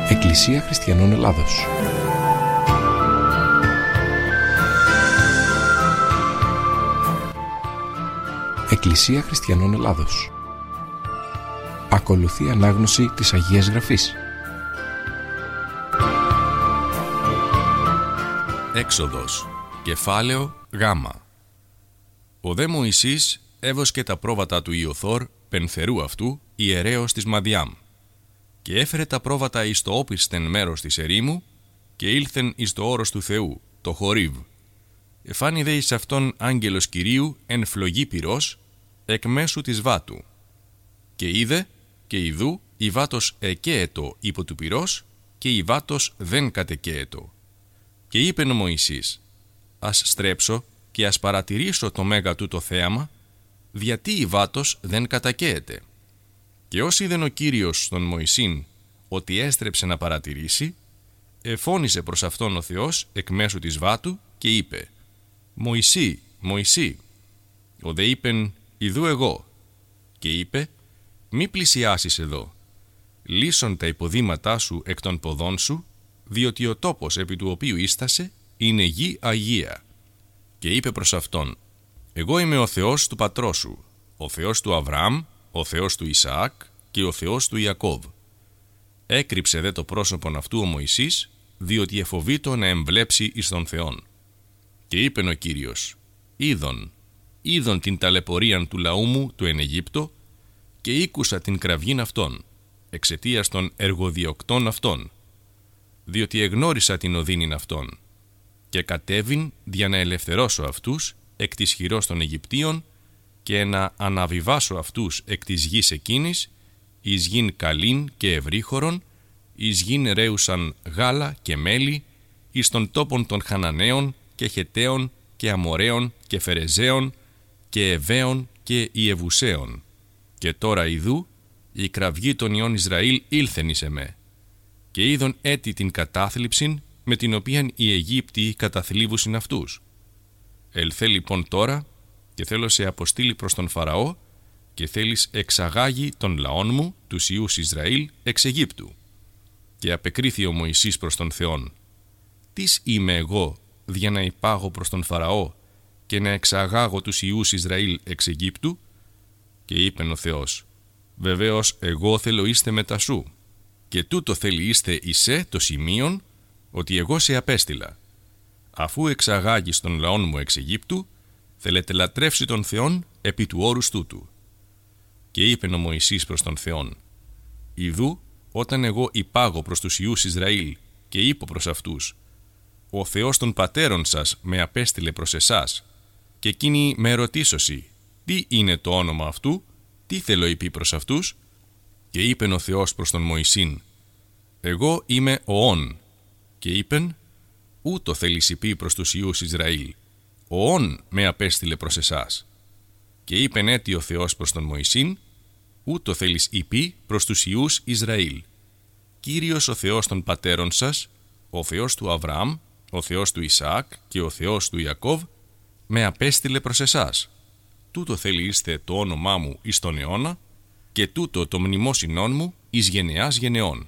Εκκλησία Χριστιανών Ελλάδος. Εκκλησία Χριστιανών Ελλάδος. Ακολουθεί ανάγνωση της Αγίας Γραφής. Έξοδος, κεφάλαιο Γ. Ο δε Μωυσής έβοσκε τα πρόβατα του Ιωθώρ, πενθερού αυτού, ιερέως της Μαδιάμ, και έφερε τα πρόβατα εις το όπισθεν μέρος της ερήμου, και ήλθεν εις το όρος του Θεού, το Χορίβ. Εφάνη δε εις αυτόν άγγελος Κυρίου εν φλογή πυρός, εκ μέσου της βάτου. Και είδε, και ιδού, η βάτος εκαίετο υπό του πυρός, και η βάτος δεν κατεκαίετο. Και είπεν ο Μωυσής, ας στρέψω και ας παρατηρήσω το μέγα τούτο θέαμα, γιατί η βάτος δεν κατακαίεται. Και ως είδεν ο Κύριος στον Μωυσήν ότι έστρεψε να παρατηρήσει, εφώνησε προς αυτόν ο Θεός εκ μέσου της βάτου και είπε, «Μωυσή, Μωυσή». Ο δε είπεν, «Ιδού εγώ». Και είπε, «Μη πλησιάσεις εδώ. Λύσον τα υποδήματά σου εκ των ποδών σου, διότι ο τόπος επί του οποίου ίστασε είναι γη αγία». Και είπε προς αυτόν, «Εγώ είμαι ο Θεός του πατρός σου, ο Θεός του Αβραάμ, ο Θεός του Ισαάκ και ο Θεός του Ιακώβ». Έκρυψε δε το πρόσωπον αυτού ο Μωυσής, διότι εφοβήτω να εμβλέψει εις τον Θεόν. Και είπεν ο Κύριος, είδον την ταλαιπωρίαν του λαού μου του εν Αιγύπτο, και ήκουσα την κραυγήν αυτών, εξαιτίας των εργοδιοκτών αυτών, διότι εγνώρισα την οδύνην αυτών, και κατέβην για να ελευθερώσω αυτούς εκ της χειρός των Αιγυπτίων και να αναβιβάσω αυτούς εκ της γης εκείνης, εις γην καλήν και ευρύχωρον, εις γην ρέουσαν γάλα και μέλι, εις των τόπων των Χαναναίων και Χεταίων και Αμοραίων και Φερεζαίων και Εβαίων και Ιεβουσαίων. Και τώρα ιδού, η κραυγή των ιών Ισραήλ ήλθεν εις εμέ, και είδον έτη την κατάθλιψην με την οποίαν οι Αιγύπτιοι καταθλίβουσιν αυτούς. Ελθέ λοιπόν τώρα και θέλω σε αποστείλει προς τον Φαραώ, και θέλεις εξαγάγει των λαών μου, τους ιούς Ισραήλ, εξ Αιγύπτου. Και απεκρίθη ο Μωυσής προς τον Θεόν, «Τις είμαι εγώ για να υπάγω προς τον Φαραώ και να εξαγάγω τους ιούς Ισραήλ εξ Αιγύπτου?» Και είπεν ο Θεός, «Βεβαίως εγώ θέλω είστε μετά σου, και τούτο θέλει είστε εισέ το σημείον ότι εγώ σε απέστειλα. Αφού εξαγάγεις των λαών μου εξ Αιγύπτου, θέλετε λατρεύσει τον Θεόν επί του όρους τούτου». Και είπεν ο Μωυσής προς τον Θεόν, «Ιδού, όταν εγώ υπάγω προς τους ιούς Ισραήλ και είπω προς αυτούς, ο Θεός των πατέρων σας με απέστειλε προς εσάς, και εκείνοι με ερωτήσωσι, τι είναι το όνομα αυτού, τι θέλω είπε προς αυτούς?» Και είπεν ο Θεός προς τον Μωυσήν, «Εγώ είμαι ο Ων». Και είπεν, «Ούτω θέλεις είπε προς τους ιούς Ισραήλ, ο Ων με απέστειλε προς εσάς». Και είπεν έτι ο Θεός προς τον Μωυσήν, «Ούτω θέλεις είπε προς τους ιούς Ισραήλ, Κύριος ο Θεός των πατέρων σας, ο Θεός του Αβραάμ, ο Θεός του Ισαάκ και ο Θεός του Ιακώβ, με απέστειλε προς εσάς. Τούτο θέλει είστε το όνομά μου εις τον αιώνα, και τούτο το μνημόσυνόν μου εις γενεάς γενεών».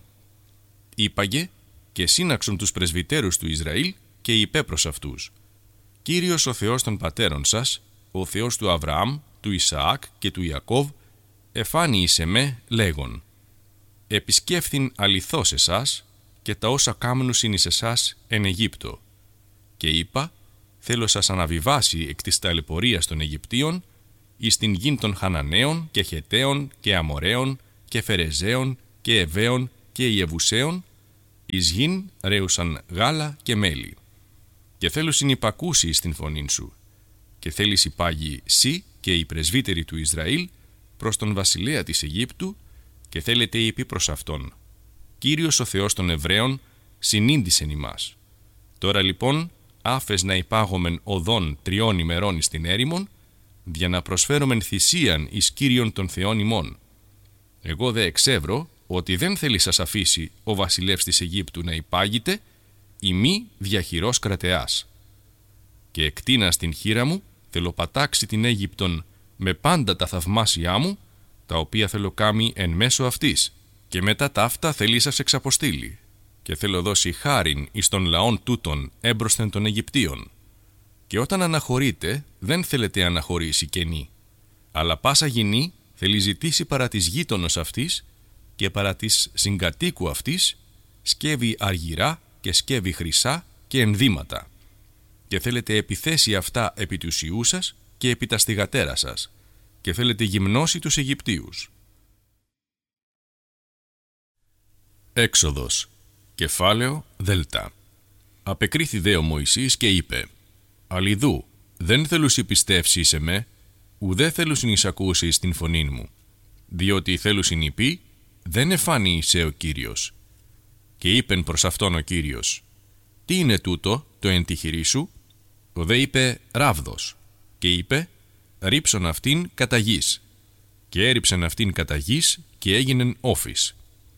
Είπαγε και σύναξον τους πρεσβυτέρους του Ισραήλ και είπε προς αυτούς, «Κύριος ο Θεός των πατέρων σας, ο Θεός του Αβραάμ, του Ισαάκ και του Ιακώβ, εφάνει εις εμέ λέγον, επισκέφθην αληθώς εσάς και τα όσα κάμνουσιν εις εσάς εν Αιγύπτο. Και είπα, θέλω σας αναβιβάσει εκ της ταλαιπωρίας των Αιγυπτίων εις την γην των Χαναναίων και Χεταίων και Αμοραίων και Φερεζαίων και Εβαίων και Ιεβουσαίων, εις γην ρέουσαν γάλα και μέλι. Και θέλω συνυπακούσει εις την φωνήν σου, και θέλεις υπάγει σύ και οι πρεσβύτεροι του Ισραήλ προς τον βασιλέα της Αιγύπτου, και θέλετε είπε προς αυτόν, Κύριος ο Θεός των Εβραίων συνήντησεν ημάς. Τώρα λοιπόν άφες να υπάγομεν οδόν 3 ημερών εις την έρημον, για να προσφέρομεν θυσίαν εις Κύριον των Θεών ημών. Εγώ δε εξεύρω ότι δεν θέλει σας αφήσει ο βασιλεύς της Αιγύπτου να υπάγετε, ή μη διαχειρός κρατεάς. Και εκτείνας την χείρα μου, θέλω πατάξει την Αίγυπτον με πάντα τα θαυμάσια μου, τα οποία θέλω κάμει εν μέσω αυτής, και μετά ταύτα θέλει σας εξαποστείλει, και θέλω δώσει χάριν εις των λαών τούτων έμπροσθεν των Αιγυπτίων. Και όταν αναχωρείτε, δεν θέλετε αναχωρήσει κενή, αλλά πάσα γηνή θέλει ζητήσει παρά της γείτονος αυτής και παρά της συγκατοίκου αυτής σκεύη αργυρά και σκεύη χρυσά και ενδύματα. Και θέλετε επιθέσει αυτά επί τους ιούς σας και επί τα στιγατέρα σας, και θέλετε γυμνώσει τους Αιγυπτίους. Έξοδος, κεφάλαιο Δέλτα. Απεκρίθη δε ο Μωυσής και είπε: «Αλλιδού, δεν θέλουσι πιστεύσει σε με, ουδέ θέλουσιν εισακούσεις την φωνήν μου, διότι θέλουσιν υπή, δεν εφάνει σε ο Κύριος». Και είπεν προς αυτόν ο Κύριος: «Τι είναι τούτο το εν τη χειρή σου?» Ο δε είπε: «Ράβδος». Και είπε: «Ρίψον αυτήν κατά γης». Και έριψεν αυτήν κατά γης και έγινεν όφης.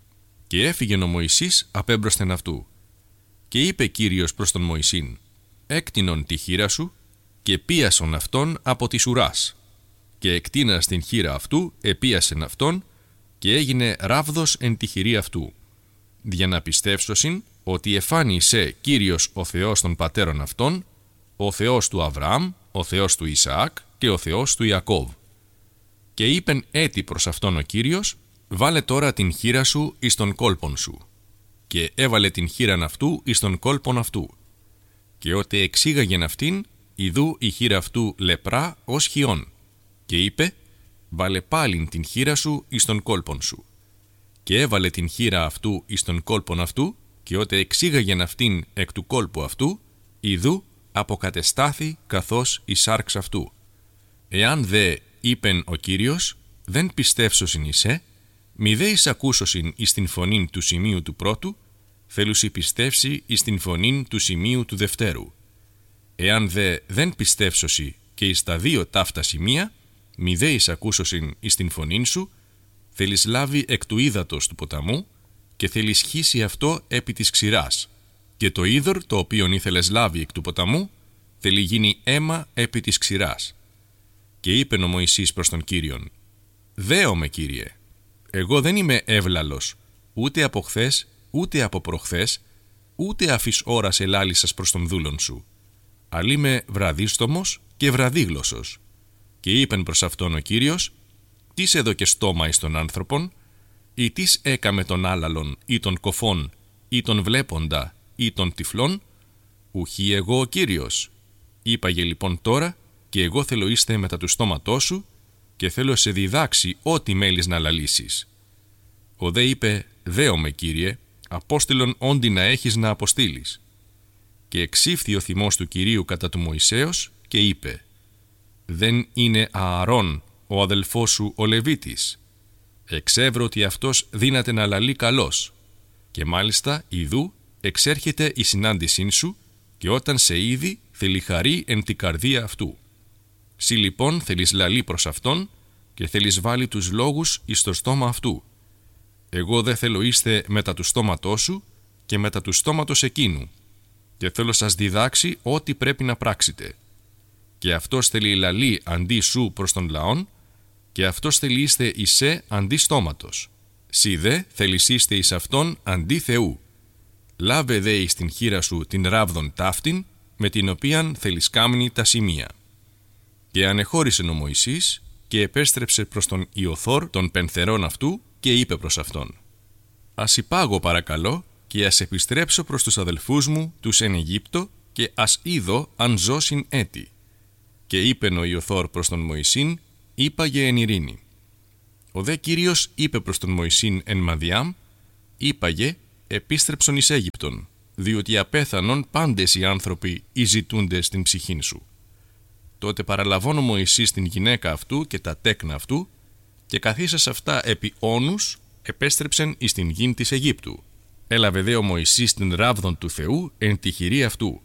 Και έφυγεν ο Μωυσής απέμπροσθεν αυτού. Και είπε Κύριος προς τον Μωυσήν: «Έκτινον τη χείρα σου και πίασον αυτόν από της ουράς». Και εκτείνας την χείρα αυτού, επίασεν αυτόν και έγινε ράβδος εν τη χειρή αυτού. Για να πιστεύσωσιν ότι εφάνισε Κύριος ο Θεός των πατέρων αυτών, ο Θεός του Αβραάμ, ο Θεός του Ισαάκ και ο Θεός του Ιακώβ. Και είπεν έτη προς αυτόν ο Κύριος: «Βάλε τώρα την χείρα σου εις τον κόλπον σου». Και έβαλε την χείραν αυτού εις τον κόλπον αυτού. Και ότε εξήγαγεν αυτήν, ιδού η χείρα αυτού λεπρά ως χιόν. Και είπε: «Βάλε πάλιν την χείρα σου εις τον κόλπον σου». Και έβαλε την χείρα αυτού εις τον κόλπον αυτού, και ότε εξήγαγεν αυτήν εκ του κόλπου αυτού, ιδού αποκατεστάθη καθώς η σάρξ αυτού. Εάν δε, είπεν ο Κύριος, δεν πιστεύσωσιν εισέ, μη δε εισακούσωσιν εις την φωνήν του σημείου του πρώτου, θέλουσι πιστεύσει εις την φωνήν του σημείου του δευτέρου. Εάν δε δεν πιστεύσωσι και εις τα δύο ταύτα σημεία, μη δε εισακούσωσιν εις την φωνήν σου, θέλεις λάβει εκ του ύδατος του ποταμού και θέλεις χύσει αυτό επί της ξηράς, και το είδωρ το οποίον ήθελες λάβει εκ του ποταμού θέλει γίνει αίμα επί της ξηράς. Και είπεν ο Μωυσής προς τον Κύριον: «Δέομαι, Κύριε, εγώ δεν είμαι εύλαλος, ούτε από χθες, ούτε από προχθές, ούτε αφής ώρας ελάλησας προς τον δούλον σου, αλλά είμαι βραδίστομος και βραδίγλωσσος». Και είπεν προς αυτόν ο Κύριος: «Τις έδωκε στόμα εις των άνθρωπον, ή τις έκαμε τον άλαλον ή τον κοφών ή τον βλέποντα ή τον τυφλών? Ουχή εγώ ο Κύριος». Είπαγε λοιπόν τώρα: «Και εγώ θέλω είστε μετά του στόματός σου και θέλω σε διδάξει ό,τι μέλεις να λαλήσεις». Ο δε είπε: «Δέομαι, Κύριε, απόστηλον όντι να έχεις να αποστείλεις». Και εξήφθη ο θυμός του Κυρίου κατά του Μωυσέως και είπε: «Δεν είναι Ααρών ο αδελφός σου ο Λεβίτης? Εξεύρω ότι αυτός δύναται να λαλεί καλός, και μάλιστα ιδού εξέρχεται η συνάντησή σου, και όταν σε είδη θέλει χαρεί εν την καρδία αυτού. Συ λοιπόν θέλεις λαλεί προς αυτόν και θέλεις βάλει τους λόγους εις το στόμα αυτού. Εγώ δε θέλω είστε μετά του στόματός σου και μετά του στόματος εκείνου, και θέλω σας διδάξει ό,τι πρέπει να πράξετε. Και αυτός θέλει λαλεί αντί σου προς τον λαόν, και αυτός θέλει είστε εισέ αντί στόματος. Συ δε θέλεις είστε εις αυτόν αντί Θεού. Λάβε δε εις την χείρα σου την ράβδον ταύτην, με την οποίαν θέλεις κάμνη τα σημεία». Και ανεχώρησε ο Μωυσής και επέστρεψε προς τον Ιωθόρ των πενθερών αυτού και είπε προς αυτόν: «Ας υπάγω παρακαλώ και ας επιστρέψω προς τους αδελφούς μου τους εν Αιγύπτο και ας είδω αν ζώσιν έτη». Και είπεν ο Ιωθόρ προς τον Μωυσήν: «Είπαγε εν ειρήνη». Ο δε Κύριος είπε προς τον Μωυσήν εν Μαδιάμ: «Είπαγε, επίστρεψον εις Αίγυπτον, διότι απέθανον πάντες οι άνθρωποι οι ζητούντες την ψυχήν σου». Τότε παραλαβών ο Μωυσής την γυναίκα αυτού και τα τέκνα αυτού, και καθίσας αυτά επί όνους, επέστρεψεν εις την γην της Αιγύπτου. Έλαβε δε ο Μωυσής την ράβδον του Θεού εν τη χειρή αυτού.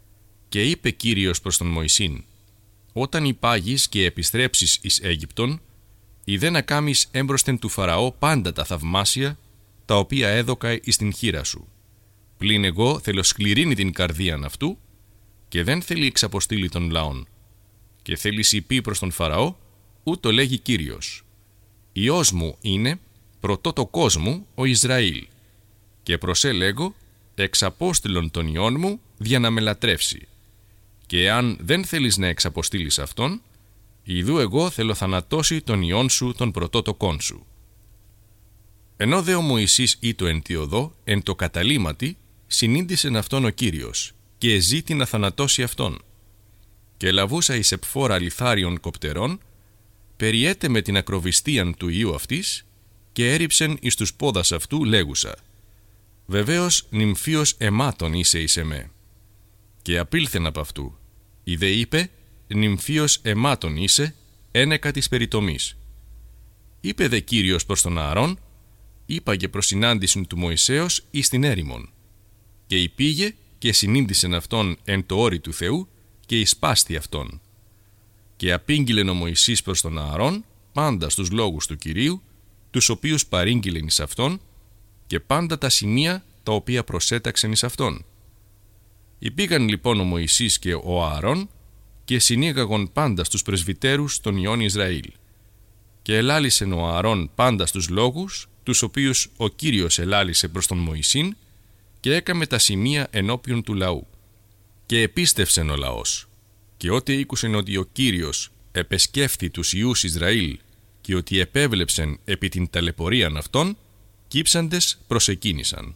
Και είπε Κύριος προς τον Μωυσήν: «Όταν υπάγεις και επιστρέψεις εις Αίγυπτον, ιδέ να κάμεις έμπροσθεν του Φαραώ πάντα τα θαυμάσια, τα οποία έδωκα εις την χείρα σου. Πλην εγώ θέλω σκληρύνει την καρδίαν αυτού, και δεν θέλει εξαποστείλει των λαών. Και θέλεις υπεί προς τον Φαραώ, ούτω λέγει Κύριος: Υιός μου είναι πρωτότοκός μου ο Ισραήλ. Και προσέ λέγω, εξαπόστειλον τον Υιόν μου για να με λατρεύσει. Και εάν δεν θέλεις να εξαποστείλεις αυτόν, ιδού εγώ θέλω θανατώσει τον Υιόν σου τον πρωτότοκόν σου. Ενώ δε ο Μωυσής ήτο εν τη οδό, εν το καταλήμματι, συνήντησεν αυτόν ο Κύριος, και εζήτη να θανατώσει αυτόν. Και λαβούσα εις επφόρα λιθάριων κοπτερών, περιέτε με την ακροβιστίαν του Υιού αυτής, και έριψεν εις τους πόδας αυτού λέγουσα: «Βεβαίως νυμφίος αιμάτων είσαι εις εμέ». Και απήλθεν απ' αυτού. Ιδε είπε: «Νυμφίος αιμάτων είσαι, ένεκα της περιτομής». Είπε δε Κύριος προς τον Ααρών: «Είπαγε προς συνάντησιν του Μωυσέως εις την έρημον». Και υπήγε και συνήντησεν αυτόν εν το όρι του Θεού και εισπάστη αυτόν. Και απήγγειλεν ο Μωυσής προς τον Ααρών πάντα στους λόγους του Κυρίου, τους οποίους παρήγγειλεν εις αυτόν, και πάντα τα σημεία τα οποία προσέταξεν εις αυτόν. Υπήγαν λοιπόν ο Μωυσής και ο Ααρών και συνήγαγον πάντα στους πρεσβυτέρους των Υιών Ισραήλ. Και ελάλησεν ο Ααρών πάντα στους λόγους, τους οποίους ο Κύριος ελάλησε προς τον Μωυσήν, και έκαμε τα σημεία ενώπιον του λαού. Και επίστευσεν ο λαός. Και ότε ήκουσεν ότι ο Κύριος επεσκέφθη τους Υιούς Ισραήλ και ότι επέβλεψεν επί την ταλαιπωρίαν αυτών, κύψαντες προσεκίνησαν.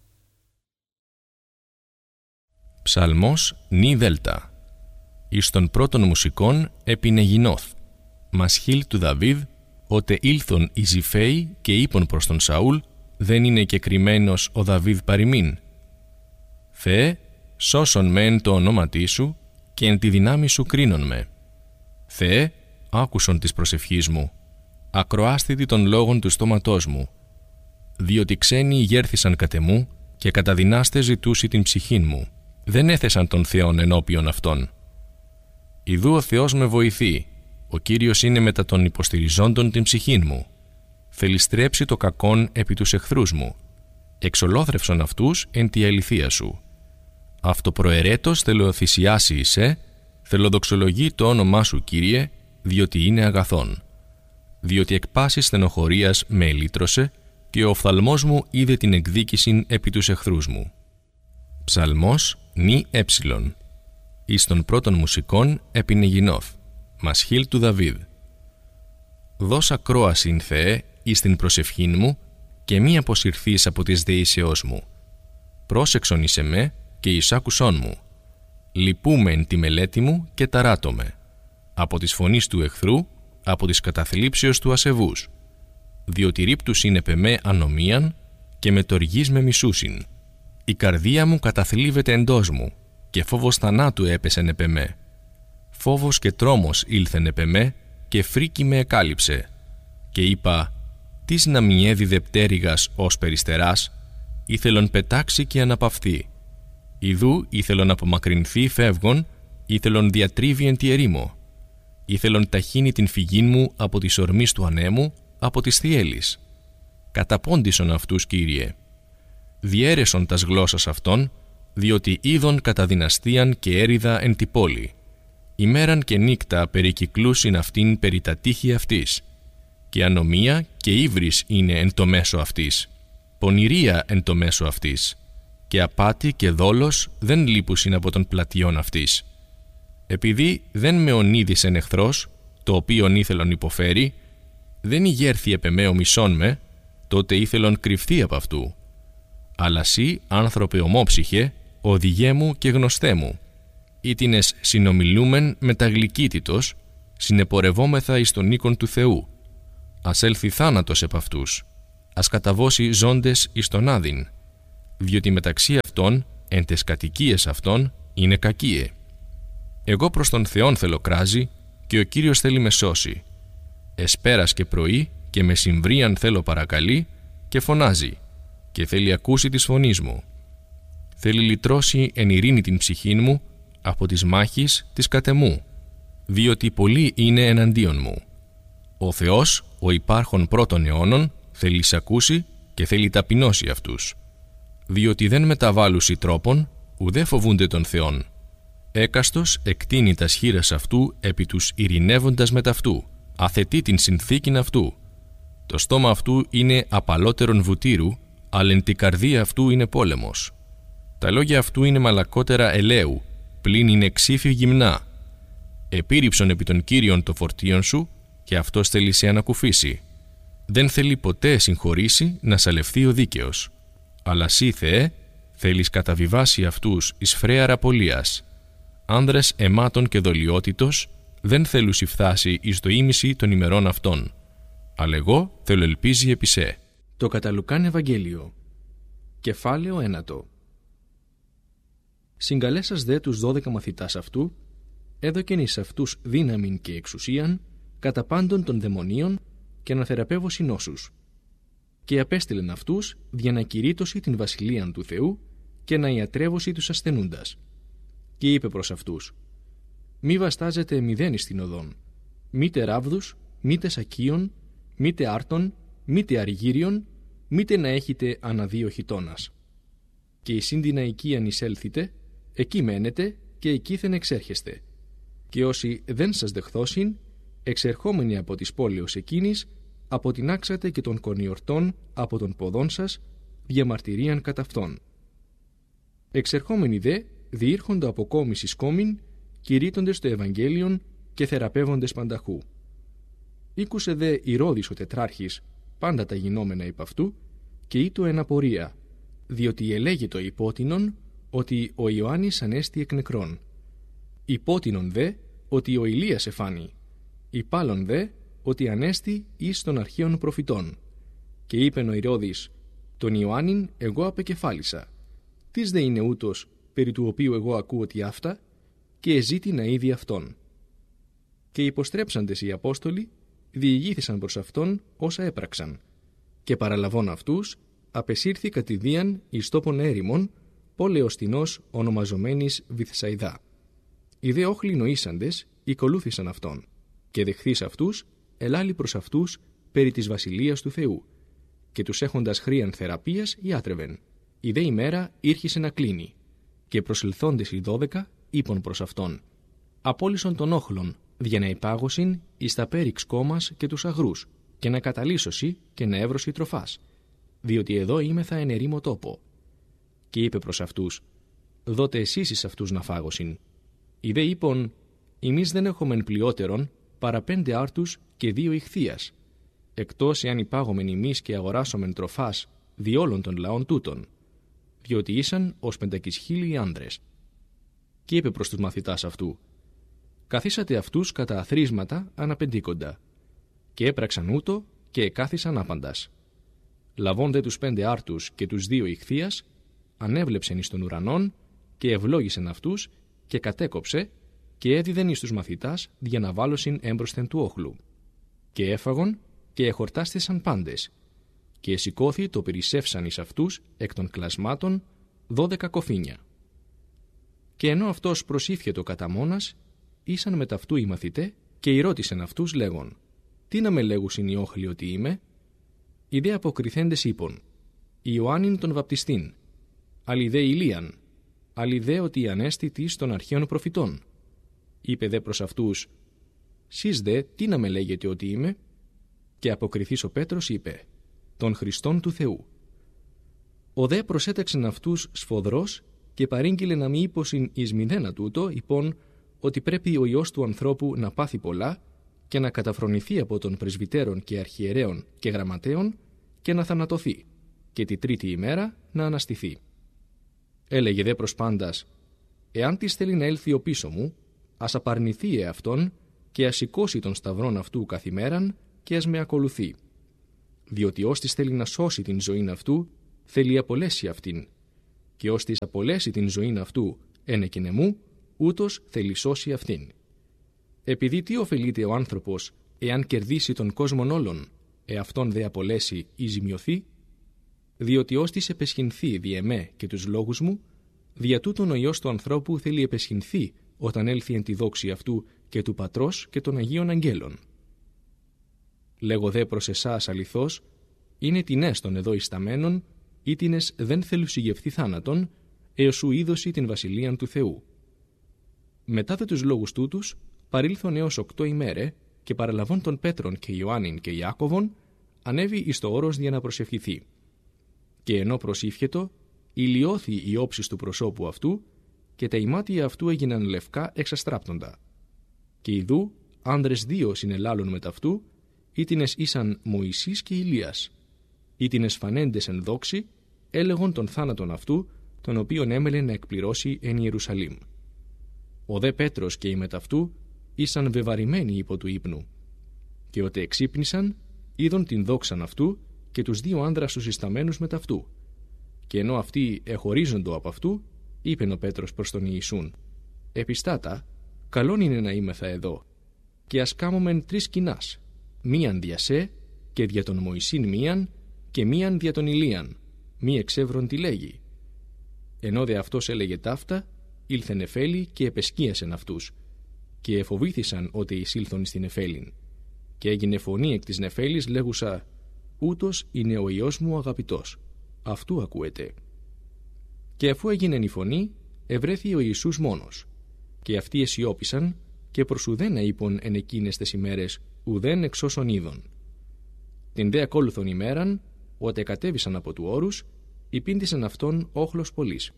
Ψαλμός νη δέλτα. Εις των πρώτων μουσικών επινεγινώθ. Μασχίλ του Δαβίδ, ότε ήλθον οι Ζηφαίοι και είπον προς τον Σαούλ, δεν είναι και κρυμμένος ο Δαβίδ παροιμήν. Θεέ, σώσον με εν το ονόματί σου και εν τη δυνάμει σου κρίνον με. Θεέ, άκουσον της προσευχής μου, ακροάστητη των λόγων του στόματός μου, διότι ξένοι ηγέρθησαν κατ' εμού και κατά δυνάστες ζητούσι την ψυχήν μου. Δεν έθεσαν τον Θεόν ενώπιον αυτών. Ιδού ο Θεός με βοηθεί, ο Κύριος είναι μετά των υποστηριζόντων την ψυχήν μου. Θέλει στρέψει το κακόν επί τους εχθρούς μου. Εξολόθρευσον αυτούς εν τη αληθεία σου. Αυτοπροαιρέτως θέλω θυσιάσει εισέ, θέλω δοξολογεί το όνομά σου, Κύριε, διότι είναι αγαθόν. Διότι εκ πάσης στενοχωρίας με ελύτρωσε και ο οφθαλμός μου είδε την εκδίκησιν επί τους εχθρούς μου. Ψαλμός νη έψιλον. Εις των πρώτων μουσικών επινεγινώθ. Μασχίλ του Δαβίδ. Δώσ' ακρόασιν, Θεέ, εις την προσευχήν μου και μη αποσυρθείς από τις δεήσεώς μου. Πρόσεξον εις εμέ και εις άκουσόν μου. Λυπούμε εν τη μελέτη μου και ταράτομαι. Από της φωνής του εχθρού, από της καταθλίψεως του ασεβούς. Διότι ρίπτους είναι πεμέ ανομίαν και με τοργής με μισούσιν. Η καρδία μου καταθλίβεται εντός μου και φόβος θανάτου έπεσεν επ' εμέ. Φόβος και τρόμος ήλθεν επ' εμέ και φρίκη με εκάλυψε. Και είπα, τις να μη έδιδε πτέρυγας ως περιστεράς, ήθελον πετάξει και αναπαυθεί. Ιδού ήθελον απομακρυνθεί φεύγον, ήθελον διατρίβει εν τη ερήμο. Ήθελον ταχύνει την φυγήν μου από τις ορμής του ανέμου, από τις θυέλης. Καταπόντισον αυτούς, Κύριε. Διέρεσον τας γλώσσας αυτών, διότι είδον κατά δυναστείαν και έριδα εν τη πόλη. Ημέραν και νύκτα περικυκλούσιν αυτήν περί τα τείχη αυτής. Και ανομία και ύβρις είναι εν το μέσο αυτής. Πονηρία εν το μέσο αυτής. Και απάτη και δόλος δεν λείπουσιν από των πλατιών αυτής. Επειδή δεν με ονείδησεν εχθρός, το οποίον ήθελον υποφέρει, δεν ηγέρθη επ' εμέ ο μισόν με, τότε ήθελον κρυφθεί απ' αυτού. Αλλά σύ, άνθρωπε ομόψυχε, οδηγέ μου και γνωστέ μου. Ήτινες συνομιλούμεν με τα γλυκύτητος, συνεπορευόμεθα εις τον οίκον του Θεού. Ας έλθει θάνατος επ' αυτούς, ας καταβώσει ζώντες εις τον άδειν, διότι μεταξύ αυτών, εν τες κατοικίες αυτών, είναι κακίε. Εγώ προς τον Θεόν θέλω κράζει, και ο Κύριος θέλει με σώσει. Εσπέρας και πρωί και μεσημβρίαν θέλω παρακαλεί και φωνάζει, και θέλει ακούσει της φωνής μου. Θέλει λυτρώσει εν ειρήνη την ψυχήν μου από της μάχης της κατεμού, διότι πολλοί είναι εναντίον μου. Ο Θεός, ο υπάρχων πρώτων αιώνων, θέλει εισακούσει και θέλει ταπεινώσει αυτούς. Διότι δεν μεταβάλλουσι τρόπον, ουδέ φοβούνται τον Θεόν. Έκαστος εκτείνει τας χείρας αυτού επί τους ειρηνεύοντας με ταυτού, αθετεί την συνθήκην αυτού. Το στόμα αυτού είναι απαλότερον βουτύρου, αλλά εν τη καρδία αυτού είναι πόλεμος. Τα λόγια αυτού είναι μαλακότερα ελαίου, πλην είναι ξύφη γυμνά. Επίρριψον επί των Κύριων το φορτίον σου, και αυτός θέλει σε ανακουφίσει. Δεν θέλει ποτέ συγχωρήσει να σαλευθεί ο δίκαιος. Αλλά σύ, Θεέ, θέλεις καταβιβάσει αυτούς εις φρέαρα πολίας. Άνδρες αιμάτων και δολιότητος δεν θέλουσι φθάσει εις το ήμιση των ημερών αυτών. Αλλά εγώ θέλω ελπίζει επί σε. Το κατά Λουκάν Ευαγγέλιο. Κεφάλαιο 1. Συγκαλέσας δε τους 12 μαθητάς αυτού, έδωκεν εις αυτούς δύναμην και εξουσίαν κατά πάντων των δαιμονίων και να θεραπεύωσι νόσους. Και απέστειλεν αυτούς για να κηρύττωσι την βασιλείαν του Θεού και να ιατρεύωσι τους ασθενούντας. Και είπε προς αυτούς: μη βαστάζετε μηδέν εις την οδόν, μήτε ράβδους, μήτε σακίων, μήτε άρτων, μήτε αργύριων, μήτε να έχετε ανά 2 χιτώνας. Και εις την οικίαν εισέλθετε, εκεί μένετε και εκείθεν εξέρχεστε. Και όσοι δεν σας δεχθώσιν, εξερχόμενοι από της πόλεως εκείνης, αποτινάξατε και των κονιορτών από των ποδών σας, διαμαρτυρίαν κατά αυτόν. Εξερχόμενοι δε, διήρχονται από κόμις εις κόμιν, κηρύττοντες το Ευαγγέλιον και θεραπεύοντες πανταχού. Ήκουσε δε Ηρώδης ο τετράρχης πάντα τα γινόμενα υπ' αυτού, και ήτο εν απορία, διότι ελέγετο υπότινον ότι ο Ιωάννης ανέστη εκ νεκρών. Υπότινον δε ότι ο Ηλίας εφάνει, υπάλλον δε ότι ανέστη εις των αρχαίων προφητών. Και είπεν ο Ηρώδης: τον Ιωάννην εγώ απεκεφάλισα. Τις δε είναι ούτως περί του οποίου εγώ ακούω ότι αυτά, και εζήτη να είδη αυτόν. Και υποστρέψαντες οι Απόστολοι διηγήθησαν προς αυτόν όσα έπραξαν, και παραλαβών αυτούς απεσύρθη κατηδίαν εις τόπον έρημον, πόλεως τινός ονομαζομένης Βηθσαϊδά. Οι δε όχλοι νοήσαντες οικολούθησαν αυτόν, και δεχθείς αυτούς ελάλη προς αυτούς περί της βασιλείας του Θεού, και τους έχοντας χρίαν θεραπείας ιάτρευεν. Η δε ημέρα ήρχισε να κλείνει, και προσελθόντες οι 12 είπον προς αυτόν: απόλυσον των όχλων, για να υπάγωσιν εις τα πέριξ κόμας και τους αγρούς, και να καταλύσωσι και να εύρωσι τροφάς, διότι εδώ είμεθα εν ερήμο τόπο. Και είπε προς αυτούς: δότε εσείς εις αυτούς να φάγωσιν. Οι δε είπον: εμείς δεν έχομεν πλειότερον παρά 5 άρτους και 2 ηχθείας, εκτός εάν υπάγομεν εμείς και αγοράσομεν τροφάς δι' όλων των λαών τούτων, διότι ήσαν ως 500.000 άνδρες. Και είπε προς τους μαθητάς αυτού: καθίσατε αυτούς κατά αθροίσματα αναπεντήκοντα. Και έπραξαν ούτω και εκάθισαν άπαντας. Λαβών δε τους 5 άρτους και τους 2 ηχθείας, ανέβλεψεν εις των ουρανών και ευλόγησεν αυτούς και κατέκοψε και έδιδεν εις τους μαθητάς για να βάλωσιν έμπροσθεν του όχλου. Και έφαγον και εχορτάστησαν πάντες, και εσηκώθη το περισσεύσαν εις αυτούς εκ των κλασμάτων 12 κοφίνια. Και ενώ αυτός προσήφιετο κατά μόνας, ήσαν με ταυτού οι μαθητέ και ηρώτησεν αυτούς λέγον: τι να με λέγουσιν οι όχλοι ότι είμαι? Οι δε αποκριθέντες είπον: Ιωάννην τον βαπτιστήν, αλλοι δε Ηλίαν, αλλοι δε ότι ανέστη της των αρχαίων προφητών. Είπε δε προς αυτούς: σεις δε τι να με λέγετε ότι είμαι? Και αποκριθείς ο Πέτρος είπε: των Χριστών του Θεού. Ο δε προσέταξεν αυτούς σφοδρός και παρήγγειλε να μη ύποσιν εις μηδένα τούτο, υπόν ότι πρέπει ο Υιός του ανθρώπου να πάθει πολλά και να καταφρονηθεί από των πρεσβυτέρων και αρχιερέων και γραμματέων και να θανατωθεί, και τη 3η ημέρα να αναστηθεί. Έλεγε δε προς πάντας: εάν της θέλει να έλθει ο πίσω μου, ας απαρνηθεί εαυτόν και ας σηκώσει τον σταυρόν αυτού καθημέραν και ας με ακολουθεί. Διότι ώστις θέλει να σώσει την ζωήν αυτού, θέλει απολέσει αυτήν, και ώστις απολέσει την ζωήν αυτού ένεκεν μου, ούτως θέλει σώσει αυτήν. Επειδή τι ωφελείται ο άνθρωπος εάν κερδίσει τον κόσμον όλων, εαυτόν δε απολέσει ή ζημιωθεί? Διότι ώστις επεσχυνθεί δι' εμέ και τους λόγους μου, δια τούτον ο Υιός του ανθρώπου θέλει επεσχυνθεί όταν έλθει εν τη δόξη αυτού και του Πατρός και των Αγίων Αγγέλων. Λέγω δε προς εσάς αληθώς, είναι τινές των εδώ ισταμένων, ήτινες δεν θέλουν συγγευθεί θάνατον, έως σου είδωση την βασιλείαν του Θεού. Μετά δε τους λόγους τούτους, παρήλθον έως 8 ημέρε και παραλαβών των Πέτρων και Ιωάννην και Ιάκωβον, ανέβη εις το όρος για να προσευχηθεί. Και ενώ προσήφιετο, ηλιώθη η όψις του προσώπου αυτού και τα ημάτια αυτού έγιναν λευκά εξαστράπτοντα. Και ιδού άνδρες 2 συνελάλουν μετ' αυτού, ήτινες ήσαν Μωυσής και Ηλίας. Ήτινες φανέντες εν δόξη, έλεγον τον θάνατον αυτού, τον οποίον έμελε να εκπληρώσει εν Ιερουσαλήμ. Ο δε Πέτρος και οι μετ' αυτού ήσαν βεβαρημένοι υπό του ύπνου. Και ότε εξύπνησαν, είδον την δόξαν αυτού και τους 2 άνδρας τους ισταμένους μετ' αυτού. Και ενώ αυτοί εχωρίζοντο από αυτού, είπεν ο Πέτρος προς τον Ιησούν: «Επιστάτα, καλόν είναι να είμεθα εδώ, και ας κάμωμεν 3 σκηνάς, μίαν δια σε, και δια τον Μωυσήν μίαν, και μίαν δια τον Ηλίαν, μη εξεύρον τι λέγει». Ενώ δε αυτός έλεγε ταύτα, ήλθε νεφέλη και επεσκίασεν αυτούς, και εφοβήθησαν ότι εισήλθον στην νεφέλην. Και έγινε φωνή εκ της νεφέλης λέγουσα: «Ούτως είναι ο Υιός μου αγαπητός, αυτού ακούετε». Και αφού έγινε η φωνή, ευρέθη ο Ιησούς μόνος, και αυτοί αισιώπησαν, και προς ουδένα είπον εν εκείνες τες ημέρες ουδέν εξ όσων είδων. Την δε ακόλουθον ημέραν, ότε κατέβησαν από του όρους, υπήντησαν αυτόν όχλος πολλής.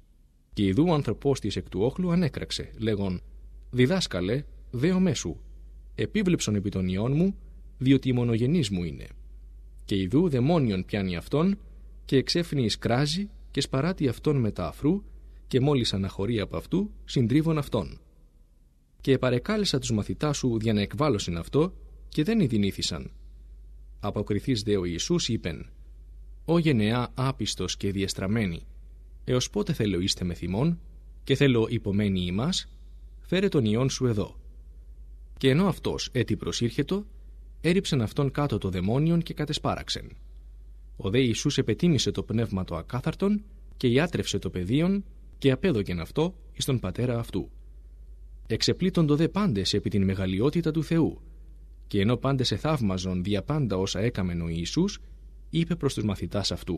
Και ιδού ο ανθρωπός της εκ του όχλου ανέκραξε, λέγον: «Διδάσκαλε, δέο μέσου, επίβλεψον επί των ιών μου, διότι η μονογενής μου είναι». Και ιδού δαιμόνιον πιάνει αυτόν, και εξέφνη ισκράζει, και σπαράτει αυτόν με τα αφρού, και μόλις αναχωρεί από αυτού, συντρίβων αυτόν. Και παρεκάλεσα τους μαθητάς σου για να εκβάλωσιν αυτό, και δεν ειδηνήθησαν. Αποκριθείς δε ο Ιησούς είπεν: «Ω γενεά άπιστος και διεστραμμένη, έως πότε θέλω είστε με θυμών, και θέλω υπομένει ημάς, φέρε τον ιόν σου εδώ». Και ενώ αυτός έτι προσήρχετο, έριψεν αυτόν κάτω το δαιμόνιον και κατεσπάραξεν. Ο δε Ιησούς επετίμησε το πνεύμα το ακάθαρτον, και ιάτρευσε το παιδίον, και απέδωκεν αυτό εις τον πατέρα αυτού. Εξεπλήττοντο δε πάντες επί την μεγαλειότητα του Θεού, και ενώ πάντες εθαύμαζον δια πάντα όσα έκαμεν ο Ιησούς, είπε προς τους μαθητάς αυτού: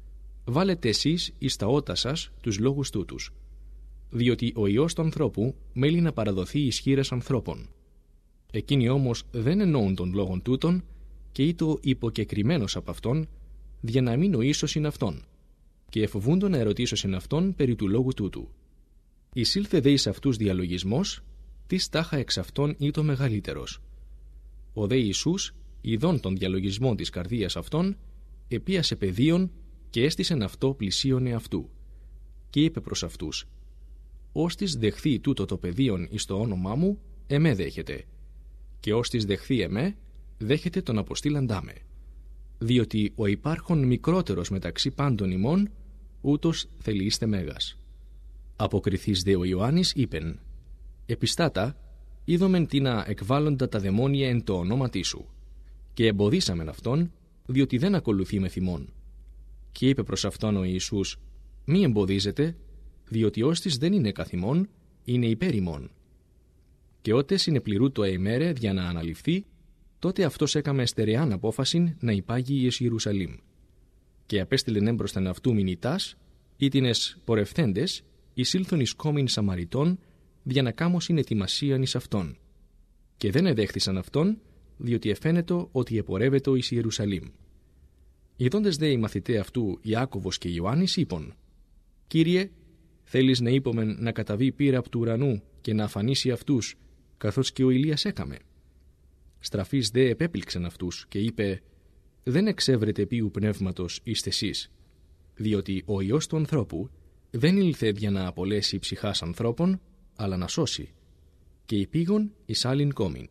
«Βάλετε εσείς εις τα ότα σας τους λόγους τούτους, διότι ο Υιός του ανθρώπου μέλει να παραδοθεί εις χεῖρας ανθρώπων». Εκείνοι όμως δεν εννοούν των λόγων τούτων, και ήτο υποκεκριμένος από αυτόν, για να μην νοήσωσιν αυτόν, και εφοβούντο να ερωτήσωσιν αυτόν περί του λόγου τούτου. Εισήλθε δε εις αυτούς διαλογισμός, τι τάχα εξ αυτών ήτο μεγαλύτερος. Ο δε Ιησούς, ειδών τον διαλογισμό της καρδίας αυτών, επίασε παιδίον και έστησεν αυτό πλησίον εαυτού. Και είπε προς αυτούς: «Όστις δεχθεί τούτο το παιδίον εις το όνομά μου, εμέ δέχεται. Και όστις δεχθεί εμέ, δέχεται τον αποστήλαντά με. Διότι ο υπάρχον μικρότερος μεταξύ πάντων ημών, ούτως θελείστε μέγας». Αποκριθείς δε ο Ιωάννης είπεν: «Επιστάτα, είδομεν τίνα εκβάλλοντα τα δαιμόνια εν το ονόματί σου, και εμποδίσαμεν αυτόν, διότι δεν ακολουθεί με θυμών». Και είπε προς αυτόν ο Ιησούς: «Μη εμποδίζετε, διότι όστις δεν είναι καθ' ημών, είναι υπέρ ημών». Και ότε συνεπληρού το αημέρε για να αναλυφθεί, τότε αυτός έκαμε στερεάν απόφασιν να υπάγει εις Ιερουσαλήμ. Και απέστειλεν έμπροσθεν αυτού μηνυτάς, ήτινες πορευθέντες, εισήλθον εις κόμην Σαμαριτών, για να κάμωσιν ετοιμασίαν εις αυτόν. Και δεν εδέχθησαν αυτόν, διότι εφαίνετο ότι επορεύετο εις Ιερουσαλήμ. Ειδώντες δε οι μαθητέ αυτού Ιάκωβος και Ιωάννης είπον: «Κύριε, θέλεις να είπομεν να καταβεί πύρα από του ουρανού και να αφανίσει αυτούς, καθώς και ο Ηλίας έκαμε?» Στραφής δε επέπληξεν αυτούς και είπε: «Δεν εξεύρετε ποιου πνεύματος είστε εσείς, διότι ο Υιός του ανθρώπου δεν ήλθε για να απολέσει ψυχάς ανθρώπων, αλλά να σώσει, και υπήγον εις άλλην κόμην».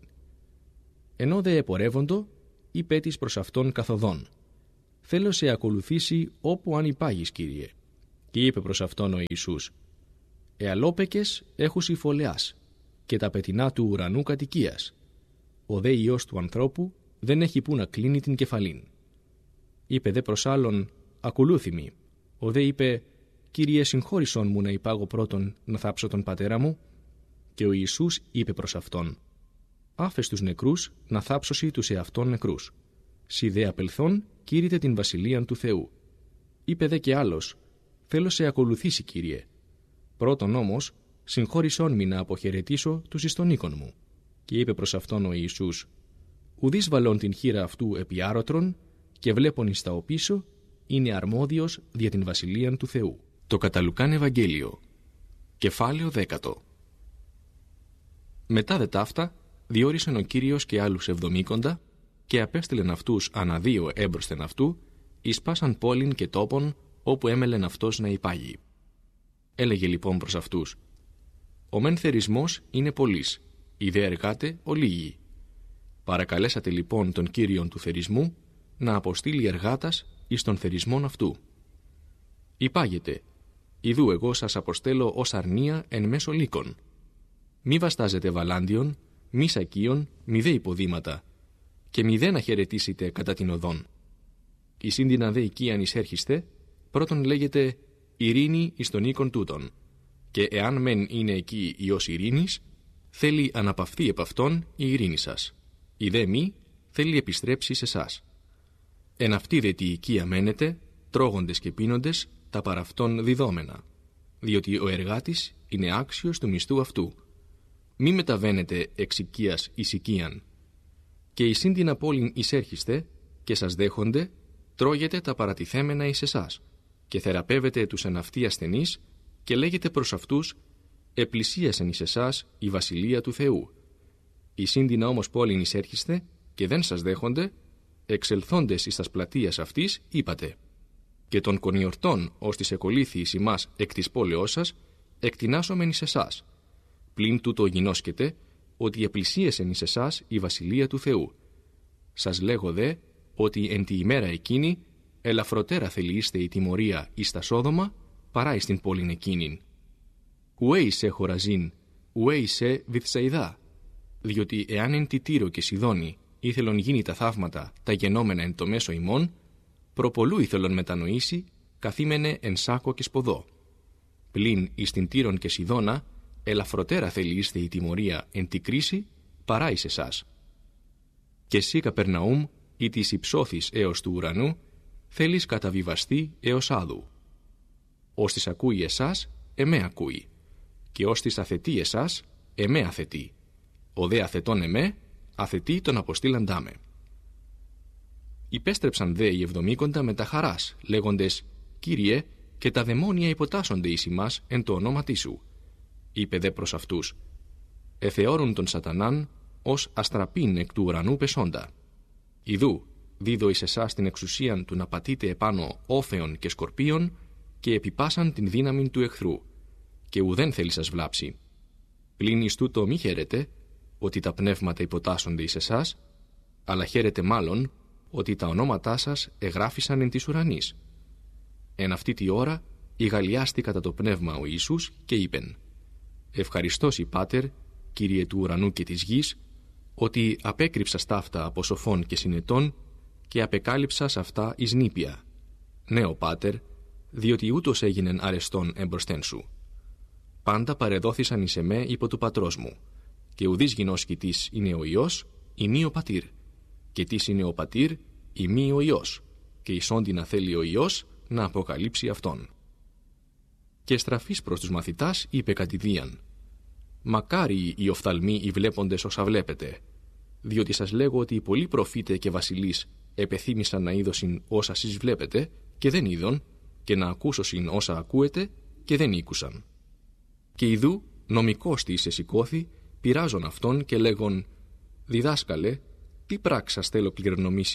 Ενώ δε επορεύοντο, είπε της προς αυτόν καθοδόν: «Θέλω σε ακολουθήσει όπου αν υπάγεις, Κύριε». Και είπε προς αυτόν ο Ιησούς: «Εαλόπεκες έχουσι φωλεάς, και τα πετεινά του ουρανού κατοικίας. Ο δε Υιός του ανθρώπου δεν έχει που να κλείνει την κεφαλήν». Είπε δε προς άλλον: «Ακολούθη μη». Ο δε είπε: «Κύριε, συγχώρησον μου να υπάγω πρώτον να θάψω τον πατέρα μου». Και ο Ιησούς είπε προς αυτόν: «Άφες τους νεκρούς να θάψωσι τους εαυτών νεκρούς. Σι δε απελθόν κήρυτε την βασιλείαν του Θεού». Είπε δε και άλλος: «Θέλω σε ακολουθήσει, Κύριε. Πρώτον όμως, συγχώρησόν μη να αποχαιρετήσω τους εις των οίκων μου». Και είπε προς αυτόν ο Ιησούς: «Ουδείς βαλών την χείρα αυτού επί άρωτρον, και βλέπων εις τα οπίσω, είναι αρμόδιος δια την βασιλείαν του Θεού. Το κατά Λουκάν Ευαγγέλιο, κεφάλαιο 10. Μετά δε ταύτα, διόρισεν ο Κύριος και άλλους 70 και απέστειλεν αυτούς αναδύο έμπροσθεν αυτού, εις πάσαν πόλην και τόπον, όπου έμελεν αυτός να υπάγει. Έλεγε λοιπόν προς αυτούς: ο μεν θερισμός είναι πολύς, οι δε εργάτε ολίγοι. Παρακαλέσατε λοιπόν τον Κύριον του θερισμού να αποστείλει εργάτας εις τον θερισμόν αυτού. Υπάγετε, ιδού εγώ σας αποστέλω ως αρνία εν μέσω λύκων. Μη βαστάζετε βαλάντιον, μη σακίων, μη δε υποδήματα, και μη δε να χαιρετήσετε κατά την οδόν. Η σύντινα δε οικίαν εισέρχεστε, πρώτον λέγεται ειρήνη εις τον οίκον τούτον, και εάν μεν είναι εκεί ιός ειρήνης, θέλει αναπαυθεί επ' αυτόν η ειρήνη σας. Η δε μη θέλει επιστρέψει σε εσάς. Εν αυτή δε τη οικία μένετε, τρώγοντες και πίνοντες, τα παρ' αυτόν διδόμενα, διότι ο εργάτης είναι άξιος του μισθού αυτού. Μη μεταβαίνετε εξ οικίας εις οικίαν. Και εις την απόλυν εισέρχεστε και σας δέχονται, τρώγετε τα παρατηθέμενα εις εσάς, και θεραπεύετε τους εν αυτοί ασθενείς, και λέγετε προς αυτούς: επλησίασεν εις εσάς η βασιλεία του Θεού. Εις την όμως πόλην εισέρχεστε και δεν σας δέχονται, εξελθόντες εις τας πλατείας αυτής, είπατε: και των κονιορτών ως της εκολήθη εις ημάς εκ της πόλεώς σας, εκτινάσομεν εις εσάς. Πλην τούτο γινώσκετε, ότι επλησίασεν εις εσάς η βασιλεία του Θεού. Σας λέγω δε, ότι εν τη ημέρα εκείνη, ελαφροτέρα θελείστε η τιμωρία εις τα Σόδομα, παρά εις την πόλην εκείνην. Ουέ εισέ Χοραζίν, ουέ εισέ Βηθσαϊδά, διότι εάν εν τη Τύρο και Σιδώνη ήθελον γίνει τα θαύματα τα γενόμενα εν το μέσο ημών, προπολού ήθελον μετανοήσει, καθήμενε εν σάκο και σποδό. Πλην εις την Τύρον και Σιδώνα, ελαφροτέρα θελείστε η τιμωρία εν τη κρίση, παρά εις εσάς. Και εσύ Καπερναούμ, ή της υψώθης έως του ουρανού, θέλεις καταβιβαστεί έως άδου. Ως της ακούει εσάς, εμέ ακούει, και ως της αθετεί εσάς, εμέ αθετεί. Ο δε αθετών εμέ, αθετεί τον αποστήλαντά με. Υπέστρεψαν δε οι 70 με τα χαράς, λέγοντες: Κύριε, και τα δαιμόνια υποτάσσονται εις ημάς εν το ονόματί σου. Είπε δε προς αυτούς: εθεώρουν τον σατανάν ως αστραπήν εκ του ουρανού πεσόντα. Ιδού, δίδω εις εσάς την εξουσίαν του να πατείτε επάνω όφεων και σκορπίων και επιπάσαν την δύναμη του εχθρού, και ουδέν θέλει σας βλάψει. Πλην εις τούτο μη χαίρετε, ότι τα πνεύματα υποτάσσονται εις εσάς, αλλά χαίρετε μάλλον, ότι τα ονόματά σας εγγράφησαν εν της ουρανής. Εν αυτή τη ώρα, ηγαλιάστη κατά το πνεύμα ο Ιησούς και είπεν: ευχαριστώσει Πάτερ, Κύριε του ουρανού και της γης, ότι απέκρυψας ταύτα από σοφών και συνετών και απεκάλυψας αυτά εις νήπια. Ναι, ο Πάτερ, διότι ούτως έγινεν αρεστόν εμπροσθέν σου. Πάντα παρεδόθησαν εις εμέ υπό του πατρός μου, και ουδής γινώσκητης είναι ο Υιός, ημί ο Πατήρ, και τις είναι ο Πατήρ, ημί ο Υιός, και εισόντι να θέλει ο Υιός να αποκαλύψει αυτόν. Και στραφής προς τους μαθητάς είπε κατηδίαν: μακάρι οι οφθαλμοί οι βλέποντες όσα βλέπετε, διότι σας λέγω ότι οι πολλοί προφήτε και βασιλείς επεθύμησαν να είδωσιν όσα σεις βλέπετε και δεν είδον, και να ακούσωσιν όσα ακούετε και δεν ήκουσαν. Και ιδού νομικός της εσηκώθη, πειράζον αυτόν και λέγον: διδάσκαλε, τι πράξας θέλω κληρονομήσει